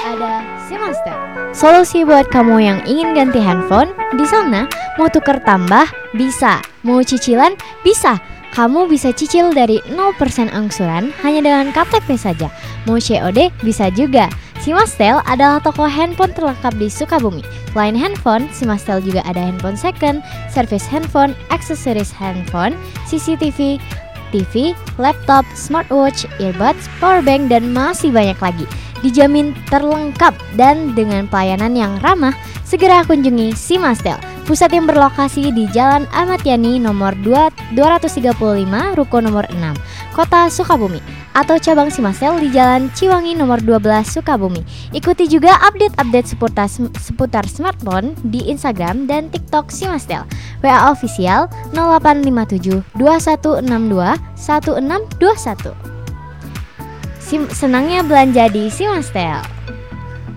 ada Simastel. Solusi buat kamu yang ingin ganti handphone. Di sana mau tuker tambah bisa, mau cicilan bisa. Kamu bisa cicil dari 0% angsuran hanya dengan KTP saja. Mau COD bisa juga. Simastel adalah toko handphone terlengkap di Sukabumi. Selain handphone, Simastel juga ada handphone second, servis handphone, aksesoris handphone, CCTV, TV, laptop, smartwatch, earbuds, powerbank, dan masih banyak lagi. Dijamin terlengkap dan dengan pelayanan yang ramah. Segera kunjungi Simastel, pusat yang berlokasi di Jalan Ahmad Yani nomor 235, Ruko nomor 6, Kota Sukabumi, atau cabang Simastel di Jalan Ciwangi nomor 12, Sukabumi. Ikuti juga update-update seputar smartphone di Instagram dan TikTok Simastel. WA official 0857 2162 1621. Senangnya belanja di Simastel.